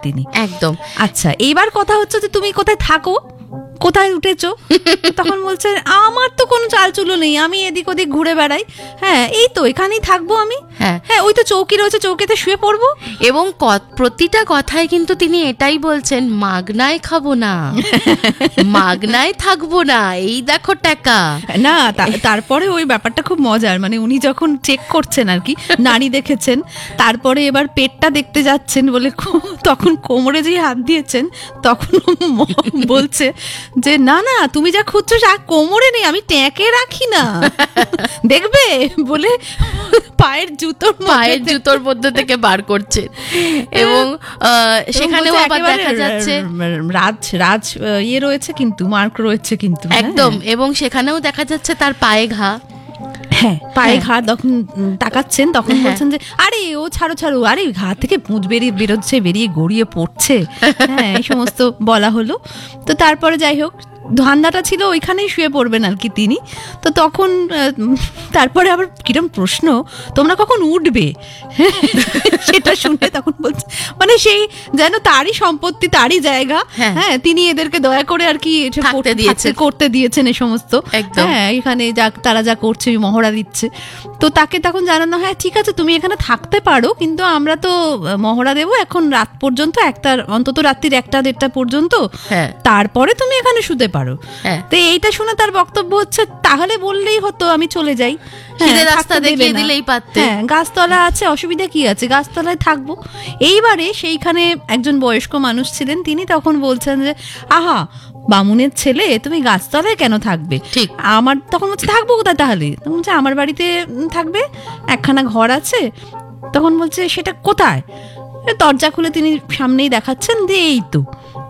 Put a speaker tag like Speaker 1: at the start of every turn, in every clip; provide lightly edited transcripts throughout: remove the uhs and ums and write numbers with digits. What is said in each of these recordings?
Speaker 1: তিনি
Speaker 2: একদম।
Speaker 1: আচ্ছা, এইবার কথা হচ্ছে যে তুমি কোথায় থাকো, কোথায় উঠেছো? তখন বলছে আমার তো কোনো চালচুলো নেই, আমি এদিক ওদিক ঘুরে বেড়াই। হ্যাঁ, এই তো এখানেই থাকবো আমি।
Speaker 2: হ্যাঁ,
Speaker 1: ওই তো চৌকি রয়েছে, চৌকিতে শুয়ে পড়বো।
Speaker 2: এবং প্রতিটা কথায় কিন্তু তিনি এটাই বলছেন, মাগনায় খাবো না, মাগনায় থাকবো না, এই দেখো টাকা।
Speaker 1: না, তারপরে ওই ব্যাপারটা খুব মজার, মানে উনি যখন চেক করছেন আর কি, নারী দেখেছেন, তারপরে এবার পেটটা দেখতে যাচ্ছেন বলে তখন কোমরে যে হাত দিয়েছেন, তখন বলছে যে না না, তুমি যা খুঁজছো যা কোমরে নেই, আমি ট্যাঁকে রাখি না, দেখবে বলে পায়ের জুতোর
Speaker 2: মধ্যে থেকে বার করছে। এবং সেখানেও আবার দেখা যাচ্ছে
Speaker 1: রাজ ইয়ে রয়েছে, কিন্তু মার্ক রয়েছে কিন্তু
Speaker 2: একদম। এবং সেখানেও দেখা যাচ্ছে তার পায়ে ঘা।
Speaker 1: হ্যাঁ, পায়ে ঘা তখন তাকাচ্ছেন, তখন বলছেন যে আরে ও ছাড়ো, আরে ঘা থেকে পুঁজ বেরিয়ে গড়িয়ে পড়ছে। হ্যাঁ, এই সমস্ত বলা হলো। তো তারপরে যাই হোক, ধান্দাটা ছিল ওইখানেই শুয়ে পড়বেন আর কি তিনি। তো তখন তারপরে আবার কিরম প্রশ্ন, তোমরা কখন উঠবে সেটা শুনে তখন বলছে, মানে সেই যেন তারই সম্পত্তি, তারই জায়গা। হ্যাঁ, তিনি এদেরকে দয়া করে আর কি করতে দিয়েছেন এই সমস্ত। হ্যাঁ, এখানে তারা যা করছে মহড়া দিচ্ছে। তো তাকে তখন জানানো, হ্যাঁ ঠিক আছে তুমি এখানে থাকতে পারো, কিন্তু আমরা তো মহড়া দেবো এখন রাত পর্যন্ত, অন্তত রাত্রির 1-1:30 পর্যন্ত, তারপরে তুমি এখানে শুতে পারো। তো এইটা শুনে তার বক্তব্য হচ্ছে, তাহলে বললেই হতো, আমি চলে যাই,
Speaker 2: রাস্তা দেখিয়ে দিলেই পারতে।
Speaker 1: হ্যাঁ, গাছতলা আছে, অসুবিধা কি আছে, গাছতলায় থাকবো। এইবারে সেইখানে একজন বয়স্ক মানুষ ছিলেন, তিনি তখন বলছেন যে আহা, বামুনের ছেলে, তুমি গাছতলায় কেন থাকবে?
Speaker 2: ঠিক।
Speaker 1: আমার তখন বলছে থাকবো কোথায় তাহলে? তখন বলছে আমার বাড়িতে থাকবে, একখানা ঘর আছে। তখন বলছে সেটা কোথায়? দরজা খুলে তিনি সামনেই দেখাচ্ছেন যে এই তো।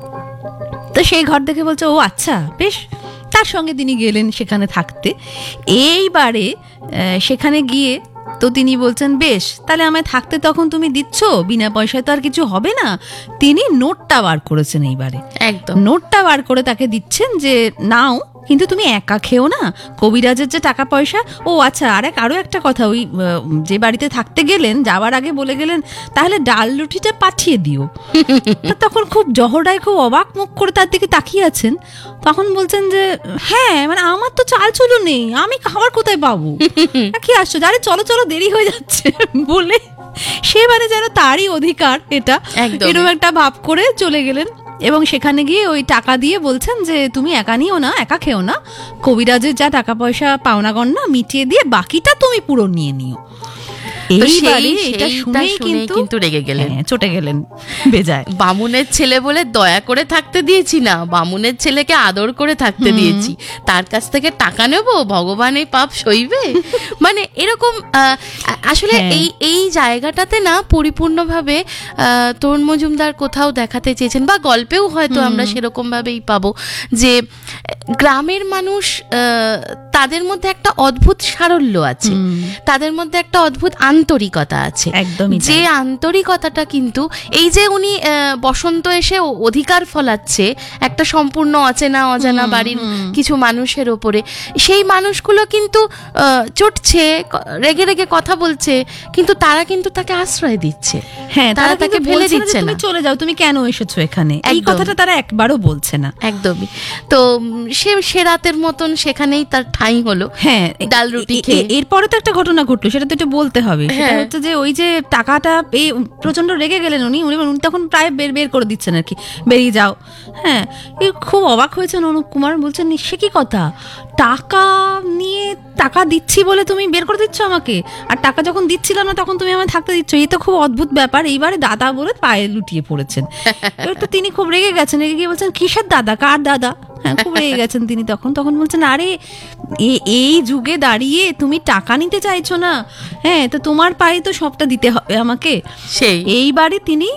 Speaker 1: সেই ঘর দেখে বলছে ও আচ্ছা বেশ। তার সঙ্গে তিনি গেলেন সেখানে থাকতে। এইবারে সেখানে গিয়ে তো তিনি বলছেন বেশ, তাহলে আমায় থাকতে তখন তুমি দিচ্ছ, বিনা পয়সায় তো আর কিছু হবে না। তিনি নোটটা বার করেছেন, এইবারে একদম নোটটা বার করে তাকে দিচ্ছেন যে নাও, কিন্তু তুমি একা খেও না, কবিরাজের যে টাকা পয়সা। ও আচ্ছা, আরো একটা কথা, ওই যে বাড়িতে থাকতে গেলেন যাওয়ার আগে বলে গেলেন তাহলে ডাল রুটিটা পাঠিয়ে দিও। তখন খুব জহরায় খুব অবাক মুখ করে তার দিকে তাকিয়ে আছেন। তখন বলছেন যে হ্যাঁ, মানে আমার তো চাল চুলো নেই, আমি খাবার কোথায় পাবো? কি আসছো, আরে চলো দেরি হয়ে যাচ্ছে বলে সেবারে যেন তারই অধিকার এটা, এরকম একটা ভাব করে চলে গেলেন। এবং সেখানে গিয়ে ওই টাকা দিয়ে বলছেন যে তুমি একা নিও না, একা খেও না, কবিরাজের যা টাকা পয়সা পাওনা গন্না মিটিয়ে দিয়ে বাকিটা তুমি পুরো নিয়ে নিও।
Speaker 2: কিন্তু রেগে গেলেন,
Speaker 1: চটে গেলেন বেজায়।
Speaker 2: বামুনের ছেলে বলে দয়া করে থাকতে দিয়েছি না, বামুনের ছেলেকে আদর করে থাকতে দিয়েছি, তার কাছ থেকে টাকা নেব, ভগবান এই পাপ সইবে? মানে এরকম আসলে এই জায়গাটাতে না পরিপূর্ণভাবে তরুণ মজুমদার কোথাও দেখাতে চেয়েছেন, বা গল্পেও হয়তো আমরা সেরকম ভাবেই পাবো, যে গ্রামের মানুষ, তাদের মধ্যে একটা অদ্ভুত সারল্য আছে, তাদের মধ্যে একটা অদ্ভুত আন্তরিকতা আছে। যে আন্তরিকতাটা কিন্তু এই যে উনি বসন্ত এসে অধিকার ফলাচ্ছে একটা সম্পূর্ণ অজানা বাড়ির কিছু মানুষের ওপরে, সেই মানুষগুলো কিন্তু চটছে, রেগে রেগে কথা বলছে, কিন্তু তারা কিন্তু তাকে আশ্রয় দিচ্ছে।
Speaker 1: হ্যাঁ, তারা তাকে ফেলে দিচ্ছে না, তুমি চলে যাও, তুমি কেন এসেছো এখানে, এই কথাটা তারা একবারও বলছে না।
Speaker 2: একদমই। তো সে রাতের মতন সেখানেই তার ঠাঁই হলো।
Speaker 1: হ্যাঁ,
Speaker 2: ডাল রুটি খেয়ে।
Speaker 1: এরপরে তো একটা ঘটনা ঘটলো, সেটা তো একটু বলতে হবে। সেটা হচ্ছে যে ওই যে টাকাটা পেয়ে প্রচন্ড রেগে গেলেন উনি তখন প্রায় বের করে দিচ্ছেন আর কি, বেরিয়ে যাও। হ্যাঁ, খুব অবাক হয়েছেন অনুপ কুমার, বলছেন সে কি কথা, টাকা নিয়ে, টাকা দিচ্ছি বলে তুমি বের করে দিচ্ছ আমাকে, আর টাকা যখন দিচ্ছিলাম না তখন তুমি আমায় থাকতে দিচ্ছ, এই তো খুব অদ্ভুত ব্যাপার। এইবারে দাদা বলে পায়ে লুটিয়ে পড়েছেন। এবার তো তিনি খুব রেগে গেছেন, রেগে গিয়ে বলছেন কিসের দাদা, কার দাদা? হ্যাঁ, খুব রেগে গেছেন তিনি। তখন বলছেন আরে এই যুগে দাঁড়িয়ে তুমি টাকা নিতে চাইছো না, হ্যাঁ, তো তোমার পায়ে তো সবটা দিতে হবে আমাকে। এইবারে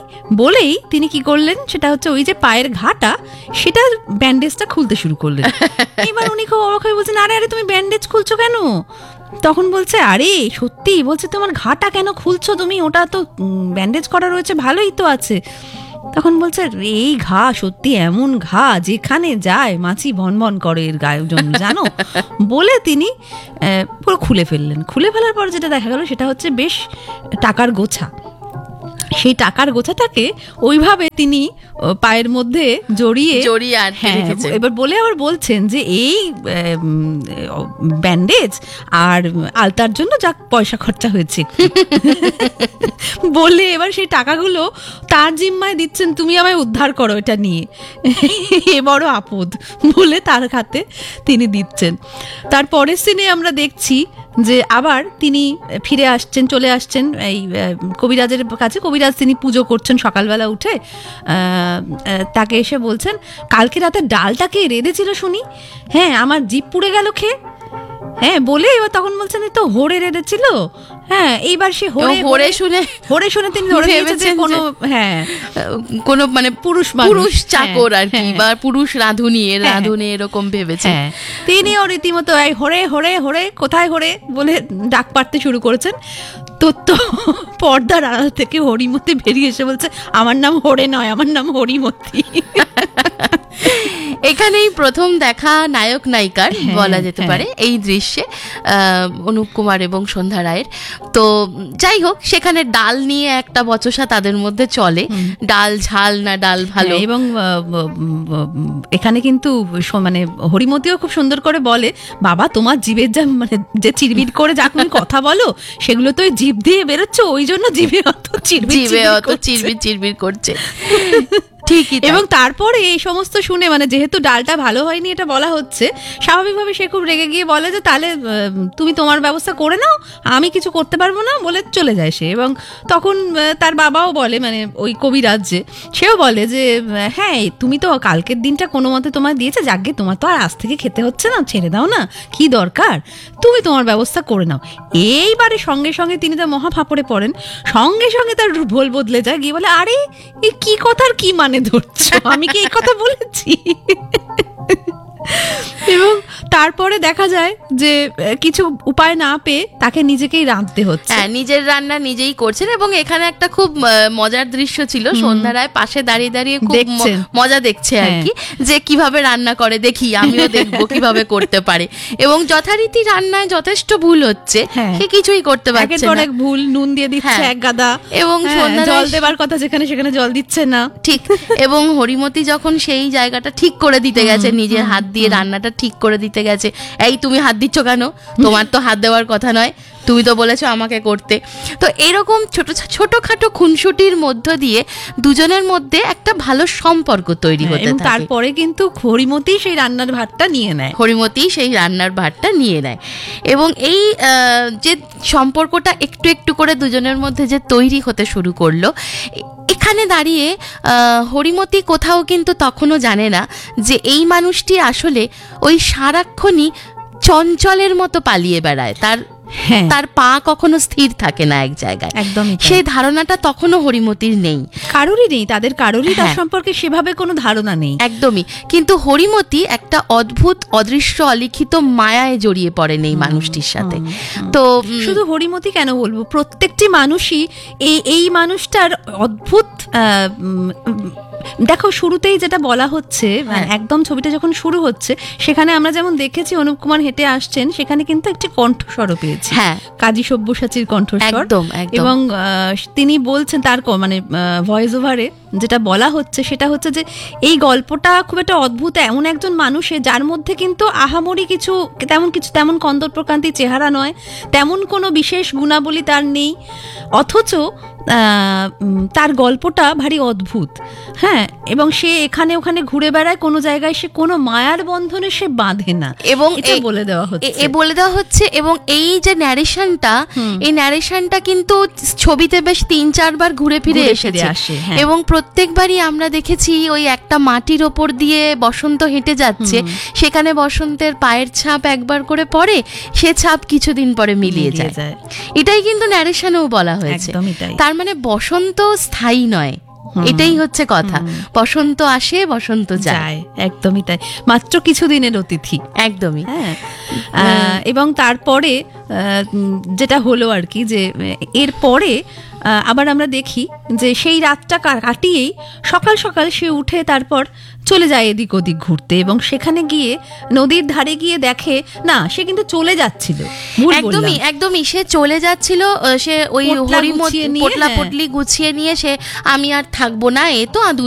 Speaker 1: তিনি কি করলেন, সেটা হচ্ছে ওই যে পায়ের ঘাটা, সেটা ব্যান্ডেজটা খুলতে শুরু করলেন। এইবার উনি খুব অবাক হয়ে বলছেন আরে তুমি ব্যান্ডেজ খুলছো কেন? তখন বলছে আরে সত্যি, বলছে তোমার ঘাটা কেন খুলছো তুমি, ওটা তো ব্যান্ডেজ করা রয়েছে, ভালোই তো আছে। তখন বলছে এই ঘা সত্যি এমন ঘা যেখানে যায় মাছি ভন করে এর গায়ের জন্য, জানো? বলে তিনি পুরো খুলে ফেললেন। খুলে ফেলার পর যেটা দেখা গেল সেটা হচ্ছে বেশ টাকার গোছা। সেই টাকার গোছাটাকে ওইভাবে তিনি পায়ের মধ্যে জড়িয়ে
Speaker 2: আটকে রেখেছেন।
Speaker 1: এবার বলে আবার বলছেন যে এই ব্যান্ডেজ আর আলতার জন্য যা পয়সা খরচা হয়েছে বলে এবার সেই টাকাগুলো তার জিম্মায় দিচ্ছেন, তুমি আমায় উদ্ধার করো এটা নিয়ে, এ বড় আপদ বলে তার হাতে তিনি দিচ্ছেন। তারপরের সিনে আমরা দেখছি যে আবার তিনি ফিরে আসছেন, চলে আসছেন এই কবিরাজের কাছে। কবিরাজ তিনি পুজো করছেন সকালবেলা উঠে, তাকে এসে বলছেন, কালকে রাতে ডালটা কে রেঁধেছিল শুনি? হ্যাঁ, আমার জিভ পুড়ে গেল খেয়ে। হ্যাঁ বলে এবার তখন বলছেন তো হরে রেঁধেছিল। হ্যাঁ, এইবার সে হরে শুনে তিনি ধরে নিয়েছে যে
Speaker 2: কোনো মানে পুরুষ চাকর আর কি, বা পুরুষ রাঁধুনি এরকম ভেবেছে।
Speaker 1: তিনিও রীতিমতো এই হরে হরে হরে কোথায় হরে বলে ডাক পাড়তে শুরু করেছেন। তো পর্দার আড়াল থেকে হরিমতি বেরিয়ে এসে বলছে, আমার নাম হরে নয়, আমার নাম হরিমতি।
Speaker 2: এখানেই প্রথম দেখা নায়ক নায়িকার বলা যেতে পারে এই দৃশ্যে, অনুপ কুমার এবং সন্ধ্যা রায়ের। তো যাই হোক, সেখানে ডাল নিয়ে একটা বচসা তাদের মধ্যে চলে, ডাল ঝাল না ডাল ভালো।
Speaker 1: এবং এখানে কিন্তু মানে হরিমতিও খুব সুন্দর করে বলে, বাবা তোমার জিভের যা মানে যে চিরবির করে যা তুমি কথা বলো সেগুলো তো জিভ দিয়ে বেরোচ্ছ, ওই জন্য জিভে অত
Speaker 2: চিরবির করছে। ঠিকই।
Speaker 1: এবং তারপরে এই সমস্ত শুনে মানে যেহেতু ডালটা ভালো হয়নি এটা বলা হচ্ছে, স্বাভাবিকভাবে সে খুব রেগে গিয়ে বলে যে তাহলে তুমি তোমার ব্যবস্থা করে নাও, আমি কিছু করতে পারবো না বলে চলে যায় সে। এবং তখন তার বাবাও বলে, মানে ওই কবিরাজ যে, সেও বলে যে হ্যাঁ তুমি তো কালকের দিনটা কোনো মতে তোমার দিয়েছে, যাকে তোমার তো আর আজ থেকে খেতে হচ্ছে না, ছেড়ে দাও না, কি দরকার, তুমি তোমার ব্যবস্থা করে নাও। এইবারে সঙ্গে সঙ্গে তিনি তো মহা ফাপড়ে পড়েন, সঙ্গে সঙ্গে তার ভোল বদলে যায়, গিয়ে বলে আরে এই কি কথার কি মানে ধরছো, আমি কি এই কথা বলেছি? এবং তারপরে দেখা যায় যে কিছু উপায় না পেয়ে তাকে নিজেকেই রাঁধতে হচ্ছে।
Speaker 2: হ্যাঁ, নিজের রান্না নিজেই করছেন। এবং এখানে একটা খুব মজার দৃশ্য ছিল, সন্ধ্যা রায় পাশে দাঁড়িয়ে দাঁড়িয়ে খুব মজা দেখছে আর কি, যে কিভাবে রান্না করে, দেখি আমিও দেখবো কিভাবে করতে পারে। এবং যথারীতি রান্নায় যথেষ্ট ভুল হচ্ছে, সে কিছুই করতে পারছে না,
Speaker 1: ভুল, নুন দিয়ে দিচ্ছে এক গাদা,
Speaker 2: এবং
Speaker 1: জল দেবার কথা যেখানে সেখানে জল দিচ্ছে না,
Speaker 2: ঠিক। এবং হরিমতি যখন সেই জায়গাটা ঠিক করে দিতে গেছে, নিজের হাত দিয়ে রান্নাটা ঠিক করে দিতে গেছে, এই তুমি হাত দিচ্ছ কেন, তোমার তো হাত দেওয়ার কথা নয়, তুমি তো বলেছো আমাকে করতে। তো এরকম ছোটখাটো খুনসুটির মধ্য দিয়ে দুজনের মধ্যে একটা ভালো সম্পর্ক তৈরি হতে থাকে।
Speaker 1: তারপরে কিন্তু হরিমতি সেই রান্নার ভাতটা নিয়ে নেয়। এবং এই যে সম্পর্কটা একটু একটু করে দুজনের মধ্যে যে তৈরি হতে শুরু করলো, এখানে দাঁড়িয়ে হরিমতি কোথাও কিন্তু তখনও জানে না যে এই মানুষটি আসলে ওই সারাক্ষণই চঞ্চলের মতো পালিয়ে বেড়ায়, তার পা কখনো স্থির থাকে না এক জায়গায়, একদমই। সেই ধারণাটা তখনও হরিমতির নেই, কারোরই নেই, তাদের কারোরই তার সম্পর্কে সেভাবে কোনো ধারণা নেই,
Speaker 2: একদমই। কিন্তু হরিমতি একটা অদ্ভুত অদৃশ্য অলিখিত মায়ায় জড়িয়ে পড়েন এই মানুষটির সাথে। তো
Speaker 1: শুধু হরিমতি কেন বলবো, প্রত্যেকটি মানুষই এই মানুষটার অদ্ভুত। দেখো শুরুতেই যেটা বলা হচ্ছে, একদম ছবিটা যখন শুরু হচ্ছে সেখানে আমরা যেমন দেখেছি অনুপ কুমার হেঁটে আসছেন, সেখানে কিন্তু একটি কণ্ঠস্বরও পেয়েছি, কাজী সব্যসাচীর কণ্ঠস্বর। এবং তিনি বলছেন তার মানে ভয়েস ওভারে যেটা বলা হচ্ছে সেটা হচ্ছে যে এই গল্পটা খুব একটা অদ্ভুত, এমন একজন মানুষের যার মধ্যে কিন্তু আহামরি তেমন কন্দর প্রকান্তি চেহারা নয়, তেমন কোনো বিশেষ গুণাবলী তার নেই, অথচ তার গল্পটা ভারী অদ্ভুত। হ্যাঁ, এবং সে এখানে ওখানে ঘুরে বেড়ায়, কোনো জায়গায় সে কোনো মায়ার বন্ধনে সে বাঁধে না, এবং এটা বলে দেওয়া হচ্ছে।
Speaker 2: এবং এই যে ন্যারেশনটা, এই ন্যারেশনটা কিন্তু ছবিতে বেশ 3-4 বার ঘুরে ফিরে এসেছে। এবং প্রত্যেকবারই আমরা দেখেছি ওই একটা মাটির ওপর দিয়ে বসন্ত হেঁটে যাচ্ছে, সেখানে বসন্তের পায়ের ছাপ একবার করে পড়ে, সে ছাপ কিছুদিন পরে মিলিয়ে যায়। এটাই কিন্তু ন্যারেশনেও বলা হয়েছে। তার মানে বসন্ত স্থায়ী নয়, এটাই হচ্ছে কথা। বসন্ত আসে, বসন্ত যায়,
Speaker 1: একদমই তাই, মাত্র কিছুদিনের অতিথি,
Speaker 2: একদমই।
Speaker 1: এবং তারপরে যেটা হলো আর কি, যে এরপরে আবার আমরা দেখি যে সেই রাতটা কাটিয়েই সকাল সকাল সে উঠে তারপর চলে যায় এদিক ওদিক ঘুরতে, এবং সেখানে গিয়ে নদীর ধারে গিয়ে দেখে না সে কিন্তু চলে যাচ্ছিল।
Speaker 2: একদমই একদমই সে চলে যাচ্ছিল, সে ওই
Speaker 1: পোটলা
Speaker 2: হরিমতি
Speaker 1: গুছিয়ে নিয়ে,
Speaker 2: পোটলা
Speaker 1: হ্যাঁ।
Speaker 2: পটলি গুছিয়ে নিয়ে সে আমি আর থাকবো না, এ তো